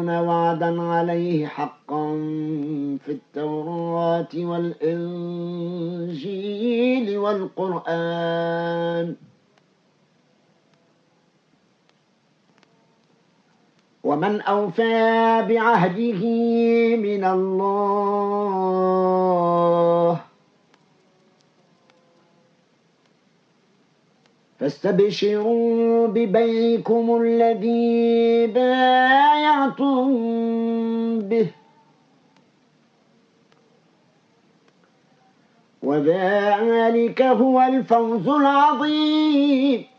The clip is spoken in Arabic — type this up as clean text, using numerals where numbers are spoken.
يكون وعدا عليه حقا في التوراة والإنجيل والقرآن. ومن أوفى بعهده من الله فاستبشروا ببيعكم الذي بايعتم به وذلك هو الفوز العظيم.